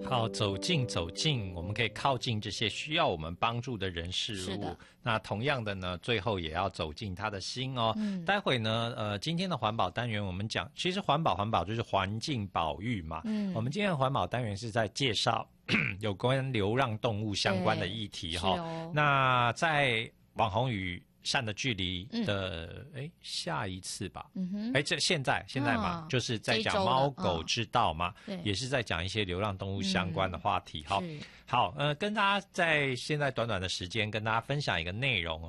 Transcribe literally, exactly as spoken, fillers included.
好，走近走近，我们可以靠近这些需要我们帮助的人事物。那同样的呢，最后也要走进他的心哦。嗯，待会呢，呃，今天的环保单元我们讲，其实环保环保就是环境保育嘛。嗯，我们今天的环保单元是在介绍有关流浪动物相关的议题哈、哦。那在网红与善的距离的哎、嗯、下一次吧，嗯哼，哎这现在现在嘛、哦，就是在讲猫狗之道嘛，哦、也是在讲一些流浪动物相关的话题哈、嗯。好，呃，跟大家在现在短短的时间跟大家分享一个内容。